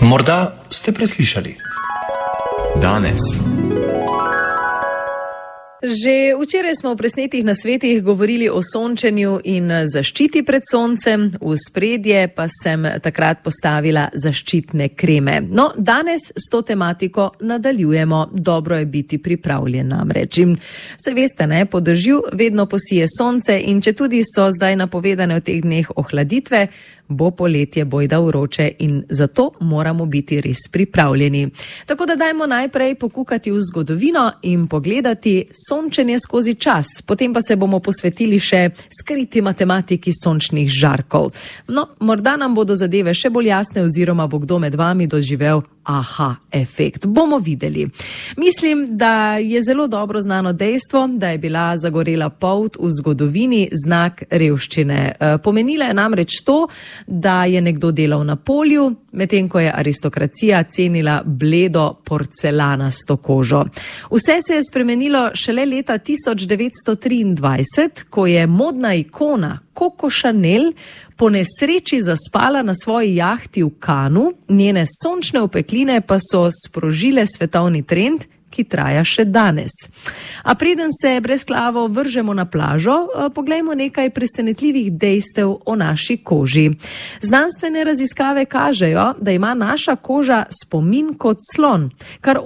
Morda ste preslišali. Danes. Že včeraj smo v presnetih nasvetih govorili o sončenju in zaščiti pred soncem, v spredje pa sem takrat postavila zaščitne kreme. No, danes s to tematiko nadaljujemo. Dobro je biti pripravljen namreč. In se veste, po dežju vedno posije sonce in četudi so zdaj napovedane v teh dneh ohladitve, bo poletje bojda vroče in zato moramo biti res pripravljeni. Tako da dajmo najprej pokukati v zgodovino in pogledati sončenje skozi čas. Potem pa se bomo posvetili še skriti matematiki sončnih žarkov. No, morda nam bodo zadeve še bolj jasne oziroma bo kdo med vami doživel aha efekt. Bomo videli. Mislim, da je zelo dobro znano dejstvo, da je bila zagorela polt v zgodovini znak revščine. Pomenila je namreč to, da je nekdo delal na polju, medtem ko je aristokracija cenila bledo porcelanasto kožo. Vse se je spremenilo šele leta 1923, ko je modna ikona Coco Chanel po nesreči zaspala na svoji jahti v Cannesu, njene sončne opekline pa so sprožile svetovni trend, ki traja še danes. A preden se brezglavo vržemo na plažo, poglejmo nekaj presenetljivih dejstev o naši koži. Znanstvene raziskave kažejo, da ima naša koža spomin kot slon. Kar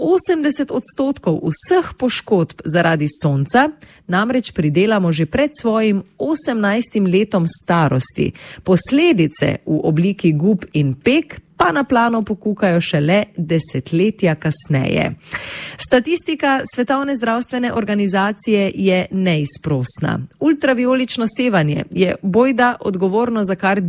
80% vseh poškodb zaradi sonca namreč pridelamo že pred svojim 18. letom starosti. Posledice v obliki gub in peg pa na plano pokukajo šele desetletja kasneje. Statistika Svetovne zdravstvene organizacije je neizprosna. Ultraviolično sevanje je bojda odgovorno za kar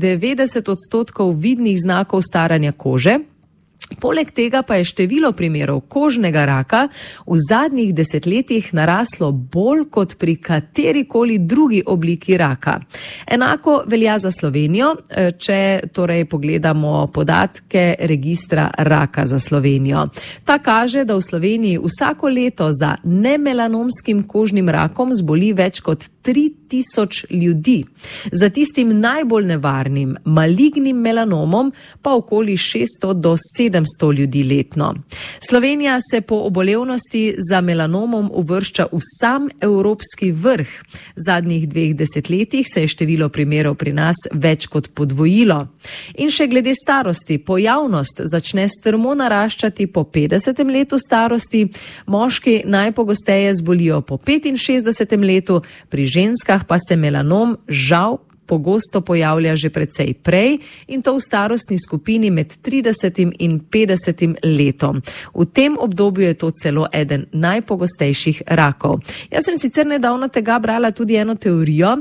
90% vidnih znakov staranja kože. Poleg tega pa je število primerov kožnega raka v zadnjih desetletjih naraslo bolj kot pri katerikoli drugi obliki raka. Enako velja za Slovenijo, če torej pogledamo podatke registra raka za Slovenijo. Ta kaže, da v Sloveniji vsako leto za nemelanomskim kožnim rakom zboli več kot 3000 ljudi. Za tistim najbolj nevarnim, malignim melanomom pa okoli 600 do 700 ljudi letno. Slovenija se po obolevnosti za melanomom uvršča v sam evropski vrh. V zadnjih 2 desetletjih se je število primerov pri nas več kot podvojilo. In še glede starosti, pojavnost začne strmo naraščati po 50. letu starosti, moški najpogosteje zbolijo po 65. letu, pri ženskah pa se melanom žal pogosto pojavlja že precej prej in to v starostni skupini med 30. in 50. letom. V tem obdobju je to celo eden najpogostejših rakov. Jaz sem sicer nedavno tega brala tudi eno teorijo,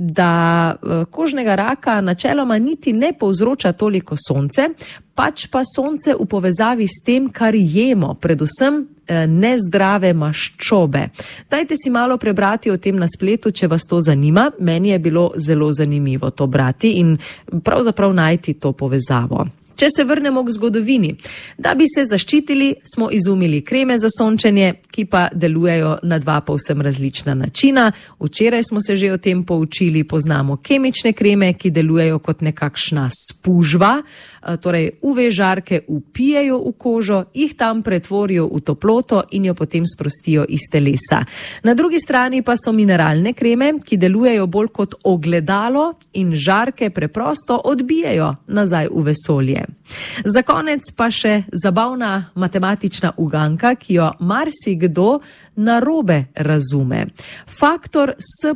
da kožnega raka načeloma niti ne povzroča toliko sonce, pač pa sonce v povezavi s tem, kar jemo, predvsem nezdrave maščobe. Dajte si malo prebrati o tem na spletu, če vas to zanima. Meni je bilo zelo zanimivo to brati in pravzaprav najti to povezavo. Če se vrnemo k zgodovini. Da bi se zaščitili, smo izumili kreme za sončenje, ki pa delujejo na 2 povsem različna načina. Včeraj smo se že o tem poučili, poznamo kemične kreme, ki delujejo kot nekakšna spužva, torej UV žarke vpijejo v kožo, jih tam pretvorijo v toploto in jo potem sprostijo iz telesa. Na drugi strani pa so mineralne kreme, ki delujejo bolj kot ogledalo in žarke preprosto odbijajo nazaj v vesolje. Za konec pa še zabavna matematična uganka, ki jo marsikdo narobe razume. Faktor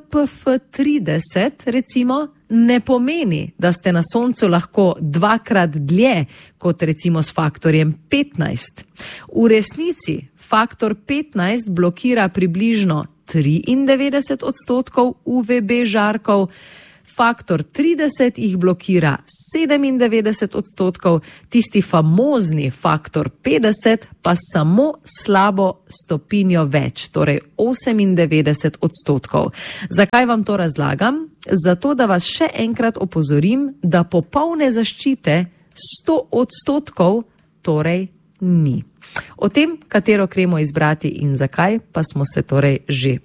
SPF30, recimo, ne pomeni, da ste na soncu lahko 2-krat dlje kot recimo s faktorjem 15. V resnici faktor 15 blokira približno 93% UVB žarkov, faktor 30 jih blokira 97%, tisti famozni faktor 50 pa samo slabo stopinjo več, torej 98%. Zakaj vam to razlagam? Zato, da vas še enkrat opozorim, da popolne zaščite 100% torej ni. O tem, katero kremo izbrati in zakaj, pa smo se torej že